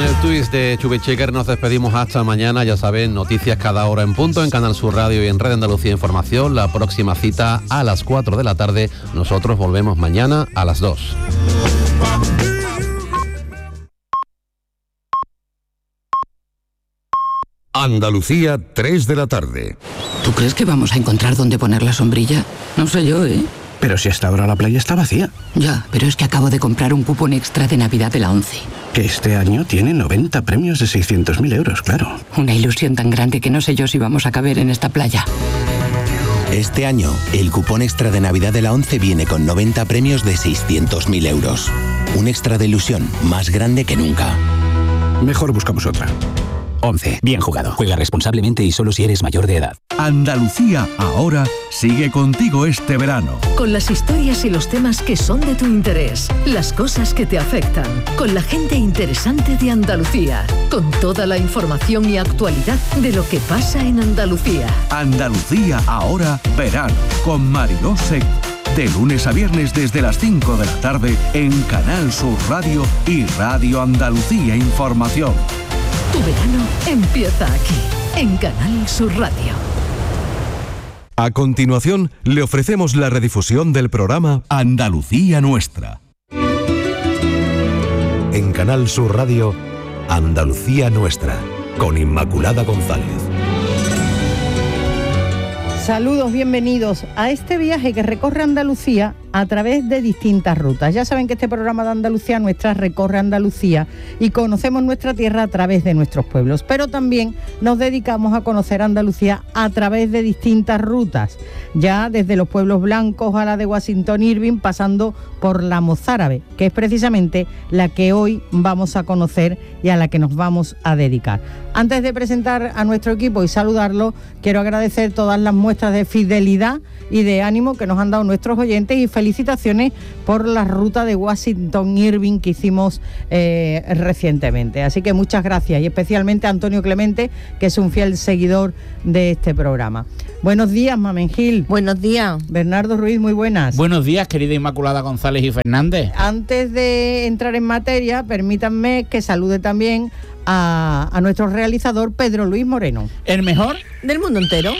el twist de Chubichecker nos despedimos hasta mañana. Ya saben, noticias cada hora en punto en Canal Sur Radio y en Red Andalucía Información. La próxima cita a las 4 de la tarde. Nosotros volvemos mañana a las 2. Andalucía, 3 de la tarde. ¿Tú crees que vamos a encontrar dónde poner la sombrilla? No sé yo, ¿eh? Pero si hasta ahora la playa está vacía. Ya, pero es que acabo de comprar un cupón extra de Navidad de la ONCE. Que este año tiene 90 premios de 600.000 euros, claro. Una ilusión tan grande que no sé yo si vamos a caber en esta playa. Este año, el cupón extra de Navidad de la ONCE viene con 90 premios de 600.000 euros. Un extra de ilusión más grande que nunca. Mejor buscamos otra. ONCE. Bien jugado. Juega responsablemente y solo si eres mayor de edad. Andalucía Ahora sigue contigo este verano. Con las historias y los temas que son de tu interés, las cosas que te afectan, con la gente interesante de Andalucía, con toda la información y actualidad de lo que pasa en Andalucía. Andalucía Ahora verano con Mariló Seco. De lunes a viernes desde las 5 de la tarde en Canal Sur Radio y Radio Andalucía Información. Tu verano empieza aquí, en Canal Sur Radio. A continuación, le ofrecemos la redifusión del programa Andalucía Nuestra. En Canal Sur Radio, Andalucía Nuestra, con Inmaculada González. Saludos, bienvenidos a este viaje que recorre Andalucía a través de distintas rutas. Ya saben que este programa de Andalucía Nuestra recorre Andalucía y conocemos nuestra tierra a través de nuestros pueblos, pero también nos dedicamos a conocer Andalucía a través de distintas rutas, ya desde los pueblos blancos a la de Washington Irving, pasando por la mozárabe, que es precisamente la que hoy vamos a conocer y a la que nos vamos a dedicar. Antes de presentar a nuestro equipo y saludarlo, quiero agradecer todas las muestras de fidelidad y de ánimo que nos han dado nuestros oyentes y felicitaciones por la ruta de Washington Irving que hicimos recientemente. Así que muchas gracias, y especialmente a Antonio Clemente, que es un fiel seguidor de este programa. Buenos días, Mamen Gil. Buenos días. Bernardo Ruiz, muy buenas. Buenos días, querida Inmaculada González y Fernández. Antes de entrar en materia, permítanme que salude también a nuestro realizador Pedro Luis Moreno. El mejor del mundo entero.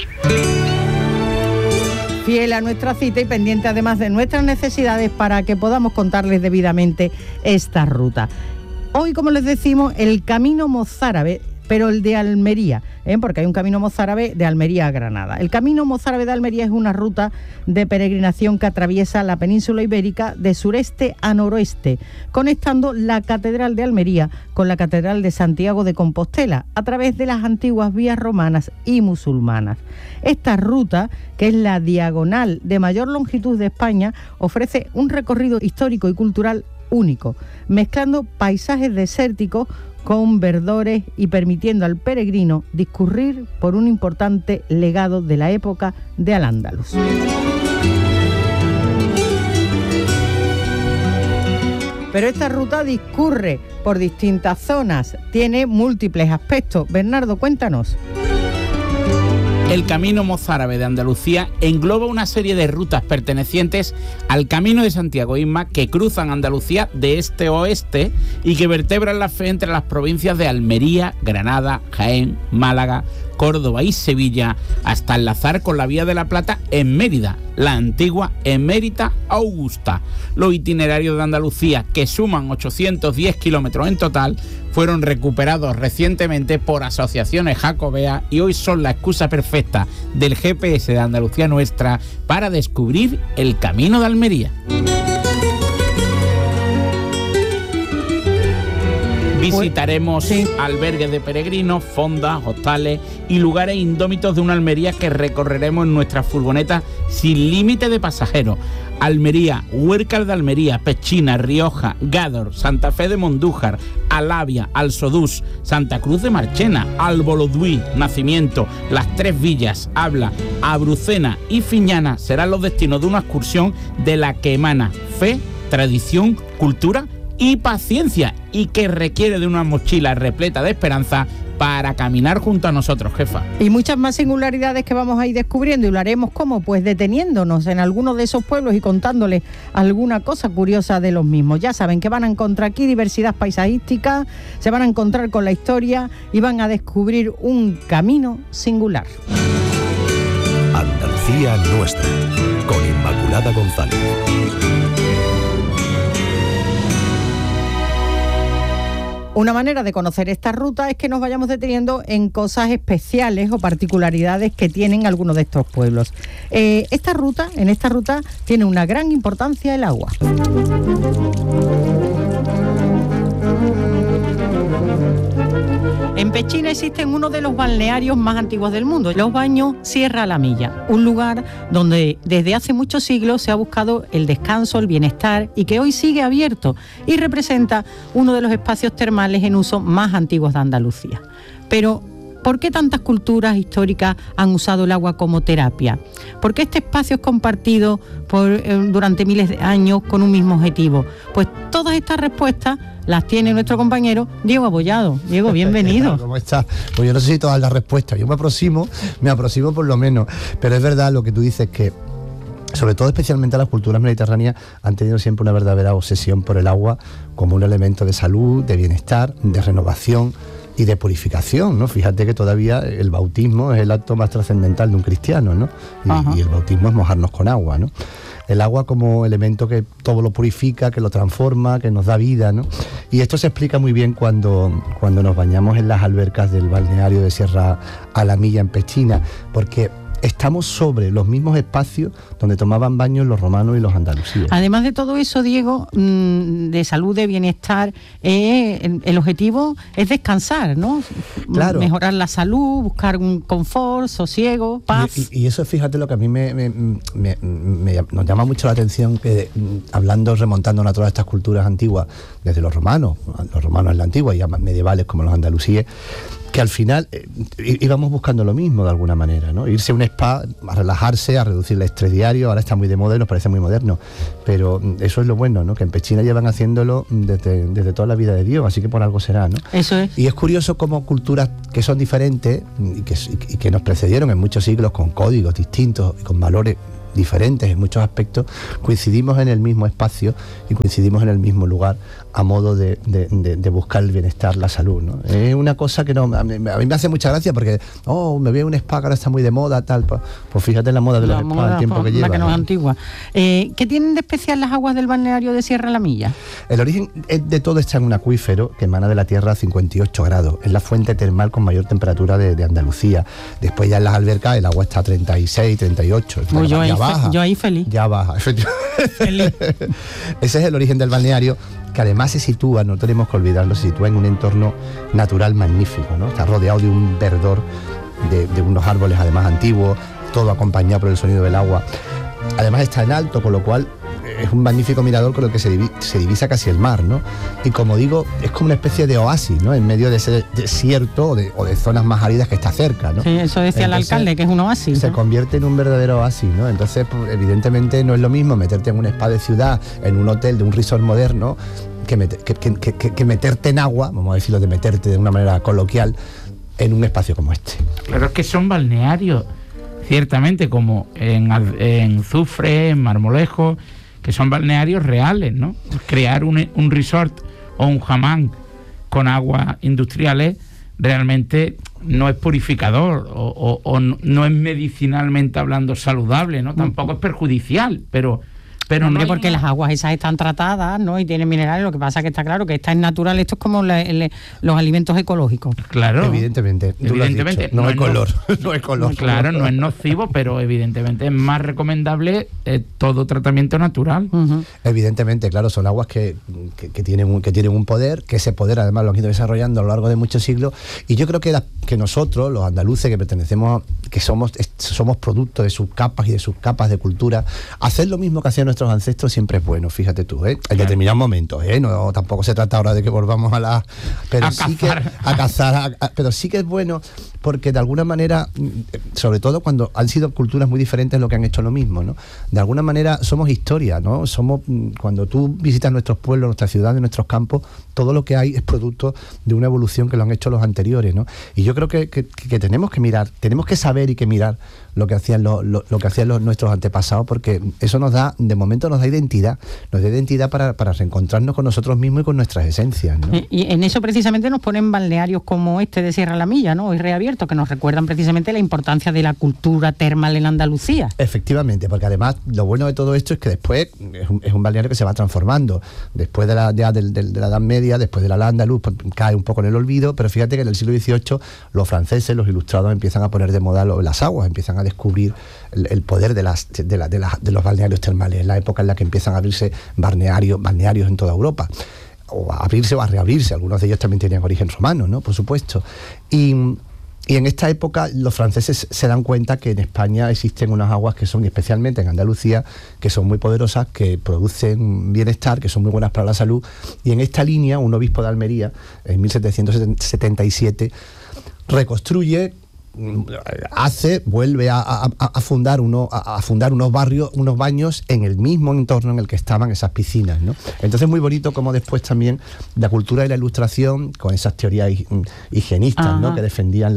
Fiel a nuestra cita y pendiente además de nuestras necesidades para que podamos contarles debidamente esta ruta. Hoy, como les decimos, el camino mozárabe, pero el de Almería, porque hay un camino mozárabe de Almería a Granada. El camino mozárabe de Almería es una ruta de peregrinación que atraviesa la península ibérica de sureste a noroeste, conectando la Catedral de Almería con la Catedral de Santiago de Compostela, a través de las antiguas vías romanas y musulmanas. Esta ruta, que es la diagonal de mayor longitud de España, ofrece un recorrido histórico y cultural único, mezclando paisajes desérticos con verdores y permitiendo al peregrino discurrir por un importante legado de la época de Al-Ándalus. Pero esta ruta discurre por distintas zonas, tiene múltiples aspectos. Bernardo, cuéntanos. El Camino Mozárabe de Andalucía engloba una serie de rutas pertenecientes al Camino de Santiago Isma que cruzan Andalucía de este a oeste y que vertebran la fe entre las provincias de Almería, Granada, Jaén, Málaga, Córdoba y Sevilla, hasta enlazar con la Vía de la Plata en Mérida, la antigua Emérita Augusta. Los itinerarios de Andalucía, que suman 810 kilómetros en total, fueron recuperados recientemente por asociaciones jacobeas y hoy son la excusa perfecta del GPS de Andalucía Nuestra para descubrir el camino de Almería. Visitaremos albergues de peregrinos, fondas, hostales y lugares indómitos de una Almería que recorreremos en nuestras furgonetas sin límite de pasajeros. Almería, Huércal de Almería, Pechina, Rioja, Gádor, Santa Fe de Mondújar, Alavia, Alsodús, Santa Cruz de Marchena, Albolodui, Nacimiento, Las Tres Villas, Abla, Abrucena y Fiñana serán los destinos de una excursión de la que emana fe, tradición, cultura y paciencia, y que requiere de una mochila repleta de esperanza para caminar junto a nosotros, jefa. Y muchas más singularidades que vamos a ir descubriendo, y lo haremos ¿cómo? Pues deteniéndonos en algunos de esos pueblos y contándoles alguna cosa curiosa de los mismos. Ya saben que van a encontrar aquí diversidad paisajística, se van a encontrar con la historia y van a descubrir un camino singular. Andalucía nuestra, con Inmaculada González. Una manera de conocer esta ruta es que nos vayamos deteniendo en cosas especiales o particularidades que tienen algunos de estos pueblos. En esta ruta tiene una gran importancia el agua. En Pechina existen uno de los balnearios más antiguos del mundo, los Baños Sierra La Milla, un lugar donde desde hace muchos siglos se ha buscado el descanso, el bienestar y que hoy sigue abierto y representa uno de los espacios termales en uso más antiguos de Andalucía. Pero ¿por qué tantas culturas históricas han usado el agua como terapia? ¿Por qué este espacio es compartido durante miles de años con un mismo objetivo? Pues todas estas respuestas las tiene nuestro compañero Diego Abollado. Diego, bienvenido. ¿Cómo estás? Pues yo no sé si todas las respuestas, yo me aproximo por lo menos, pero es verdad lo que tú dices, que sobre todo especialmente las culturas mediterráneas han tenido siempre una verdadera obsesión por el agua como un elemento de salud, de bienestar, de renovación y de purificación, ¿no? Fíjate que todavía el bautismo es el acto más trascendental de un cristiano, ¿no? Y el bautismo es mojarnos con agua, ¿no? El agua como elemento que todo lo purifica, que lo transforma, que nos da vida, ¿no? Y esto se explica muy bien cuando nos bañamos en las albercas del balneario de Sierra a la Milla en Pechina, porque estamos sobre los mismos espacios donde tomaban baños los romanos y los andalusíes. Además de todo eso, Diego, de salud, de bienestar, el objetivo es descansar, ¿no? Claro. Mejorar la salud, buscar un confort, sosiego, paz. Y eso, fíjate, lo que a mí nos llama mucho la atención, que remontándonos a todas estas culturas antiguas, desde los romanos en la antigua y ya medievales como los andalusíes, que al final íbamos buscando lo mismo de alguna manera, ¿no? Irse a un spa, a relajarse, a reducir el estrés diario. Ahora está muy de moda y nos parece muy moderno, pero eso es lo bueno, ¿no? Que en Pechina llevan haciéndolo desde toda la vida de Dios, así que por algo será, ¿no? Eso es. Y es curioso cómo culturas que son diferentes y que nos precedieron en muchos siglos con códigos distintos y con valores diferentes en muchos aspectos, coincidimos en el mismo espacio y coincidimos en el mismo lugar a modo de buscar el bienestar, la salud, ¿no? Es una cosa que a mí me hace mucha gracia, porque me veo un spa que ahora está muy de moda, tal, pues fíjate en la moda de los spas, el tiempo que lleva, la que no es antigua. ¿Qué tienen de especial las aguas del balneario de Sierra La Milla? El origen de todo está en un acuífero que emana de la tierra a 58 grados. Es la fuente termal con mayor temperatura de Andalucía. Después ya en las albercas el agua está a 36, 38. Pues yo ahí feliz. Ya baja, efectivamente. Ese es el origen del balneario, que además se sitúa, no tenemos que olvidarlo, se sitúa en un entorno natural magnífico, ¿no? Está rodeado de un verdor, de unos árboles además antiguos, todo acompañado por el sonido del agua. Además está en alto, con lo cual es un magnífico mirador con el que se divisa casi el mar, ¿no? Y como digo, es como una especie de oasis, ¿no? En medio de ese desierto o de zonas más áridas que está cerca, ¿no? Sí, eso decía el alcalde, que es un oasis, se ¿no? convierte en un verdadero oasis, ¿no? Entonces, pues, evidentemente no es lo mismo meterte en un spa de ciudad, en un hotel de un resort moderno, que meterte en agua, vamos a decirlo, de meterte de una manera coloquial, en un espacio como este. Claro, es que son balnearios, ciertamente, como en Zufre, en Marmolejo, que son balnearios reales, ¿no? Crear un resort o un hammam con aguas industriales realmente no es purificador o no es medicinalmente hablando saludable, ¿no? Tampoco es perjudicial, pero hombre, porque las aguas esas están tratadas, ¿no? Y tienen minerales. Lo que pasa que está claro que esta es natural. Esto es como los alimentos ecológicos. Claro. Evidentemente. No es color. No es color. Claro, no es nocivo, pero evidentemente es más recomendable todo tratamiento natural. Uh-huh. Evidentemente, claro, son aguas que tienen un poder, que ese poder además lo han ido desarrollando a lo largo de muchos siglos. Y yo creo que nosotros, los andaluces que pertenecemos, que somos producto de sus capas y de sus capas de cultura, hacer lo mismo que hacían nuestros ancestros siempre es bueno, fíjate tú, en determinados momentos, no, tampoco se trata ahora de que volvamos a cazar, pero sí que es bueno porque de alguna manera, sobre todo cuando han sido culturas muy diferentes lo que han hecho lo mismo, ¿no? De alguna manera somos historia, ¿no? Cuando tú visitas nuestros pueblos, nuestras ciudades, nuestros campos, todo lo que hay es producto de una evolución que lo han hecho los anteriores, ¿no? Y yo creo que tenemos que mirar, tenemos que saber y que mirar lo que hacían nuestros antepasados, porque eso nos da, de momento nos da identidad para reencontrarnos con nosotros mismos y con nuestras esencias, ¿no? Y en eso precisamente nos ponen balnearios como este de Sierra La Milla, ¿no? Hoy reabierto, que nos recuerdan precisamente la importancia de la cultura termal en Andalucía. Efectivamente, porque además lo bueno de todo esto es que después es un balneario que se va transformando. Después de la Edad Media, después de la Al-Ándalus, pues, cae un poco en el olvido, pero fíjate que en el siglo XVIII los franceses, los ilustrados, empiezan a poner de moda las aguas, empiezan a descubrir el poder de los balnearios termales. Es la época en la que empiezan a abrirse balnearios en toda Europa, o a abrirse o a reabrirse. Algunos de ellos también tenían origen romano, ¿no? Por supuesto. Y en esta época los franceses se dan cuenta que en España existen unas aguas que son, especialmente en Andalucía, que son muy poderosas, que producen bienestar, que son muy buenas para la salud. Y en esta línea, un obispo de Almería, en 1777, reconstruye, vuelve a fundar unos barrios, unos baños en el mismo entorno en el que estaban esas piscinas, ¿no? Entonces muy bonito como después también la cultura y la ilustración, con esas teorías higienistas, ¿no? Que defendían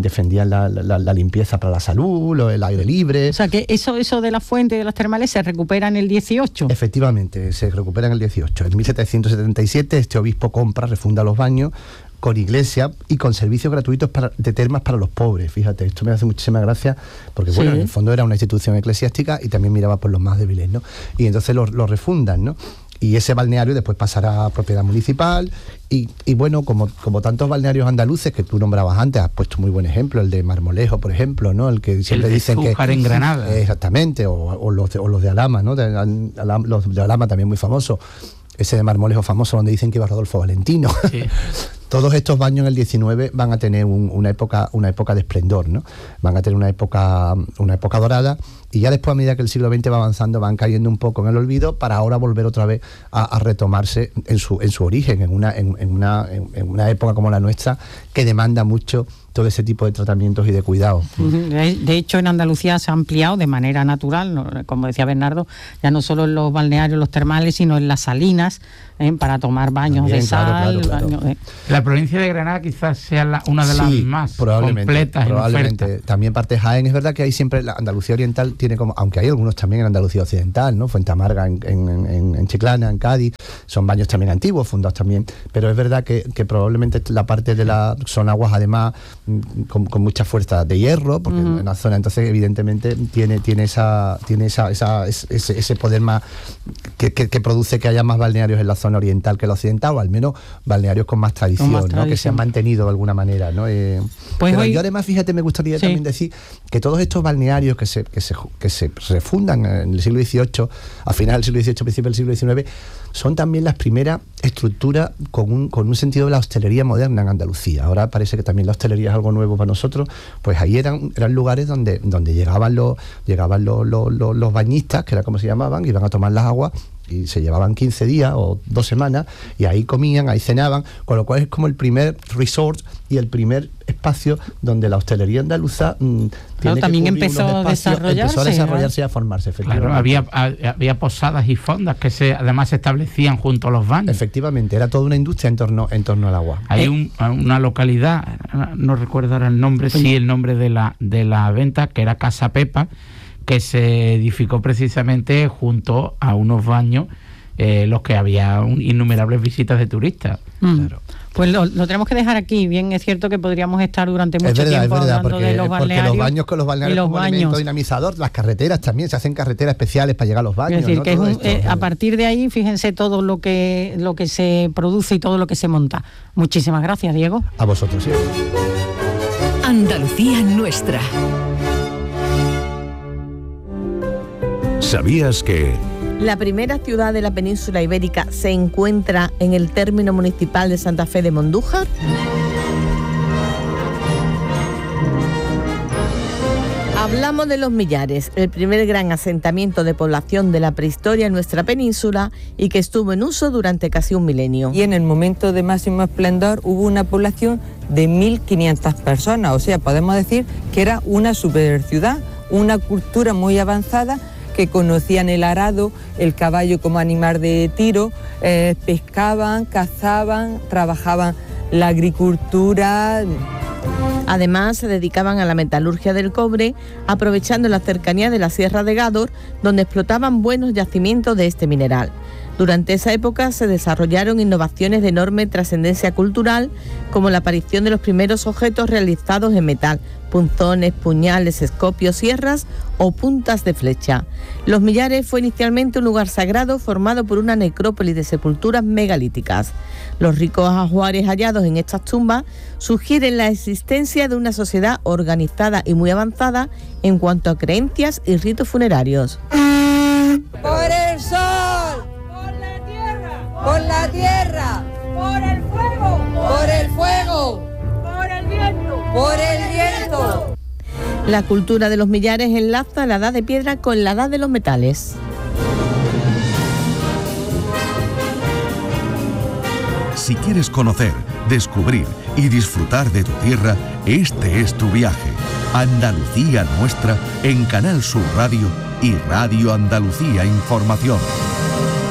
la limpieza para la salud, el aire libre. O sea que eso de la fuente y de las termales se recupera en el 18. Efectivamente, se recupera en el 18. En 1777 este obispo refunda los baños, con iglesia y con servicios gratuitos de termas para los pobres. Fíjate, esto me hace muchísima gracia, porque bueno, en el fondo era una institución eclesiástica y también miraba por los más débiles, ¿no? Y entonces lo refundan, ¿no? Y ese balneario después pasará a propiedad municipal y bueno, como tantos balnearios andaluces que tú nombrabas antes, has puesto muy buen ejemplo, el de Marmolejo, por ejemplo, ¿no? El que siempre dicen que... en Granada. Exactamente, o los de Alhama, ¿no? Los de Alhama también muy famosos. Ese de Marmolejo famoso donde dicen que iba Rodolfo Valentino. Sí. Todos estos baños en el 19 van a tener una época de esplendor, ¿no? Van a tener una época dorada, y ya después, a medida que el siglo XX va avanzando, van cayendo un poco en el olvido para ahora volver otra vez a retomarse en su origen, en una época como la nuestra, que demanda mucho todo ese tipo de tratamientos y de cuidados. De hecho, en Andalucía se ha ampliado de manera natural, como decía Bernardo, ya no solo en los balnearios, los termales, sino en las salinas, para tomar baños también, de sal. Claro. La provincia de Granada quizás sea una de las más completas en oferta. También parte de Jaén. Es verdad que hay siempre, la Andalucía oriental tiene como, aunque hay algunos también en Andalucía occidental, ¿no? Fuente Amarga en Chiclana, en Cádiz, son baños también antiguos, fundados también, pero es verdad que probablemente la parte son aguas además con mucha fuerza de hierro, porque en la zona, entonces evidentemente tiene ese poder más que produce que haya más balnearios en la zona oriental que la occidental, o al menos balnearios con más tradición, ¿no? Que se han mantenido de alguna manera, ¿no? Pero yo además, fíjate, me gustaría también decir que todos estos balnearios que se refundan en el siglo XVIII, a finales del siglo XVIII, principios del siglo XIX, son también las primeras estructuras con un sentido de la hostelería moderna en Andalucía. Ahora parece que también la hostelería es algo nuevo para nosotros. Pues ahí eran lugares donde llegaban los bañistas, que era como se llamaban, iban a tomar las aguas, y se llevaban 15 días o 2 semanas, y ahí comían, ahí cenaban, con lo cual es como el primer resort y el primer espacio donde la hostelería andaluza también empezó a desarrollarse y a formarse. Claro, había posadas y fondas que además se establecían junto a los baños. Efectivamente, era toda una industria en torno al agua. Hay una localidad, no recuerdo ahora el nombre, el nombre de la venta, que era Casa Pepa, que se edificó precisamente junto a unos baños los que había innumerables visitas de turistas. Claro. Pues lo tenemos que dejar aquí. Bien, es cierto que podríamos estar durante mucho tiempo hablando de los balnearios. Porque los baños con los balnearios como elemento dinamizador, las carreteras también, se hacen carreteras especiales para llegar a los baños. Es decir, ¿no? que a partir de ahí, fíjense todo lo que se produce y todo lo que se monta. Muchísimas gracias, Diego. A vosotros, sí. Andalucía nuestra. ¿Sabías que la primera ciudad de la península ibérica se encuentra en el término municipal de Santa Fe de Mondújar? Hablamos de Los Millares, el primer gran asentamiento de población de la prehistoria en nuestra península y que estuvo en uso durante casi un milenio. Y en el momento de máximo esplendor hubo una población de 1.500 personas, o sea, podemos decir que era una superciudad, una cultura muy avanzada, que conocían el arado, el caballo como animal de tiro, pescaban, cazaban, trabajaban la agricultura. Además, se dedicaban a la metalurgia del cobre, aprovechando la cercanía de la Sierra de Gádor, donde explotaban buenos yacimientos de este mineral. Durante esa época se desarrollaron innovaciones de enorme trascendencia cultural, como la aparición de los primeros objetos realizados en metal, punzones, puñales, escopios, sierras o puntas de flecha. Los Millares fue inicialmente un lugar sagrado formado por una necrópolis de sepulturas megalíticas. Los ricos ajuares hallados en estas tumbas sugieren la existencia de una sociedad organizada y muy avanzada en cuanto a creencias y ritos funerarios. ¡Por el sol! ¡Por la tierra! ¡Por el fuego! ¡Por el fuego! ¡Por el viento! ¡Por el viento! La cultura de los Millares enlaza la edad de piedra con la edad de los metales. Si quieres conocer, descubrir y disfrutar de tu tierra, este es tu viaje. Andalucía Nuestra en Canal Sur Radio y Radio Andalucía Información.